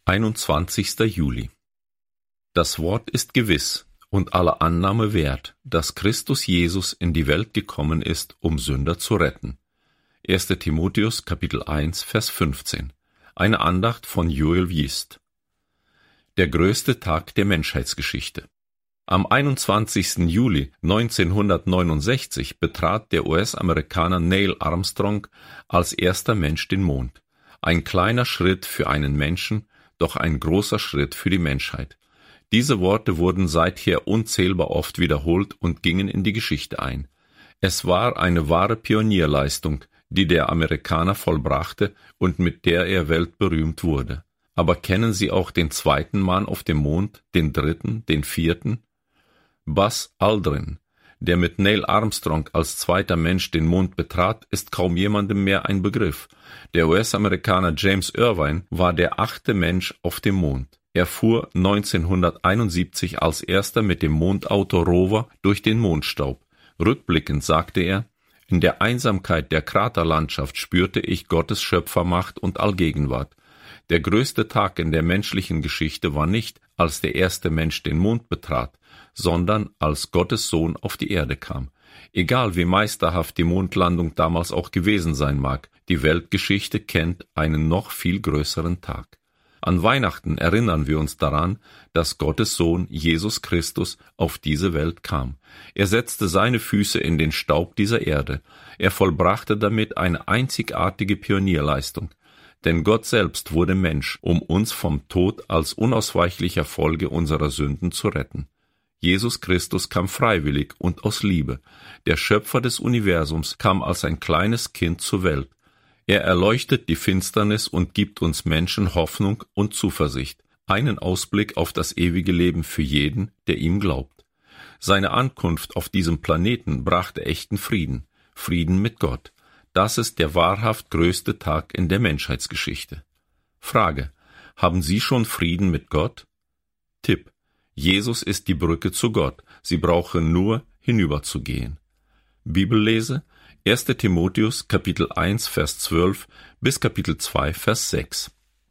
21. Juli. Das Wort ist gewiss und aller Annahme wert, dass Christus Jesus in die Welt gekommen ist, um Sünder zu retten. 1. Timotheus, Kapitel 1, Vers 15. Eine Andacht von Joel Wiest. Der größte Tag der Menschheitsgeschichte. Am 21. Juli 1969 betrat der US-Amerikaner Neil Armstrong als erster Mensch den Mond. Ein kleiner Schritt für einen Menschen, doch ein großer Schritt für die Menschheit. Diese Worte wurden seither unzählbar oft wiederholt und gingen in die Geschichte ein. Es war eine wahre Pionierleistung, die der Amerikaner vollbrachte und mit der er weltberühmt wurde. Aber kennen Sie auch den zweiten Mann auf dem Mond, den dritten, den vierten? Buzz Aldrin, der mit Neil Armstrong als zweiter Mensch den Mond betrat, ist kaum jemandem mehr ein Begriff. Der US-Amerikaner James Irvine war der 8. Mensch auf dem Mond. Er fuhr 1971 als erster mit dem Mondauto Rover durch den Mondstaub. Rückblickend sagte er: In der Einsamkeit der Kraterlandschaft spürte ich Gottes Schöpfermacht und Allgegenwart. Der größte Tag in der menschlichen Geschichte war nicht, als der erste Mensch den Mond betrat, sondern als Gottes Sohn auf die Erde kam. Egal wie meisterhaft die Mondlandung damals auch gewesen sein mag, die Weltgeschichte kennt einen noch viel größeren Tag. An Weihnachten erinnern wir uns daran, dass Gottes Sohn Jesus Christus auf diese Welt kam. Er setzte seine Füße in den Staub dieser Erde. Er vollbrachte damit eine einzigartige Pionierleistung. Denn Gott selbst wurde Mensch, um uns vom Tod als unausweichlicher Folge unserer Sünden zu retten. Jesus Christus kam freiwillig und aus Liebe. Der Schöpfer des Universums kam als ein kleines Kind zur Welt. Er erleuchtet die Finsternis und gibt uns Menschen Hoffnung und Zuversicht, einen Ausblick auf das ewige Leben für jeden, der ihm glaubt. Seine Ankunft auf diesem Planeten brachte echten Frieden, Frieden mit Gott. Das ist der wahrhaft größte Tag in der Menschheitsgeschichte. Frage: Haben Sie schon Frieden mit Gott? Tipp: Jesus ist die Brücke zu Gott. Sie brauchen nur hinüberzugehen. Bibellese: 1. Timotheus, Kapitel 1, Vers 12 bis Kapitel 2, Vers 6.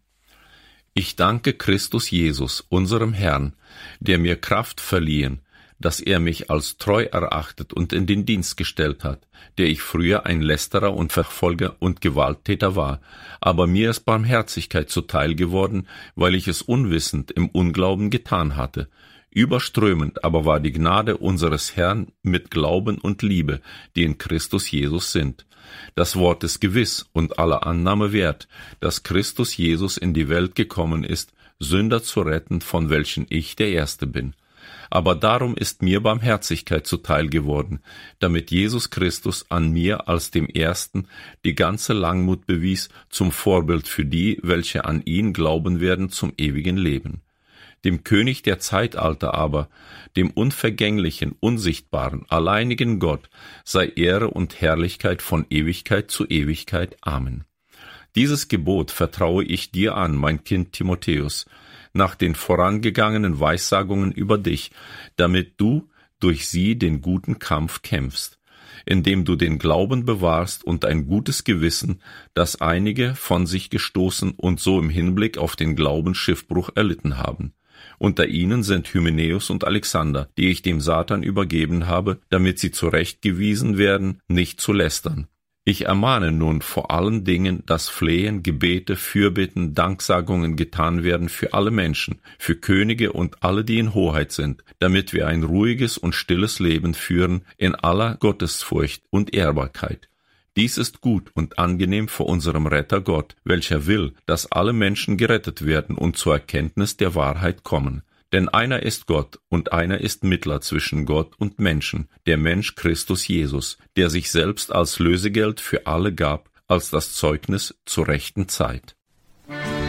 Ich danke Christus Jesus, unserem Herrn, der mir Kraft verliehen, dass er mich als treu erachtet und in den Dienst gestellt hat, der ich früher ein Lästerer und Verfolger und Gewalttäter war, aber mir ist Barmherzigkeit zuteil geworden, weil ich es unwissend im Unglauben getan hatte. Überströmend aber war die Gnade unseres Herrn mit Glauben und Liebe, die in Christus Jesus sind. Das Wort ist gewiss und aller Annahme wert, dass Christus Jesus in die Welt gekommen ist, Sünder zu retten, von welchen ich der Erste bin. Aber darum ist mir Barmherzigkeit zuteil geworden, damit Jesus Christus an mir als dem Ersten die ganze Langmut bewies, zum Vorbild für die, welche an ihn glauben werden, zum ewigen Leben. Dem König der Zeitalter aber, dem unvergänglichen, unsichtbaren, alleinigen Gott, sei Ehre und Herrlichkeit von Ewigkeit zu Ewigkeit. Amen. Dieses Gebot vertraue ich dir an, mein Kind Timotheus, nach den vorangegangenen Weissagungen über dich, damit du durch sie den guten Kampf kämpfst, indem du den Glauben bewahrst und ein gutes Gewissen, das einige von sich gestoßen und so im Hinblick auf den Glauben Schiffbruch erlitten haben. Unter ihnen sind Hymenäus und Alexander, die ich dem Satan übergeben habe, damit sie zurechtgewiesen werden, nicht zu lästern. Ich ermahne nun vor allen Dingen, dass Flehen, Gebete, Fürbitten, Danksagungen getan werden für alle Menschen, für Könige und alle, die in Hoheit sind, damit wir ein ruhiges und stilles Leben führen in aller Gottesfurcht und Ehrbarkeit. Dies ist gut und angenehm vor unserem Retter Gott, welcher will, dass alle Menschen gerettet werden und zur Erkenntnis der Wahrheit kommen. Denn einer ist Gott und einer ist Mittler zwischen Gott und Menschen, der Mensch Christus Jesus, der sich selbst als Lösegeld für alle gab, als das Zeugnis zur rechten Zeit.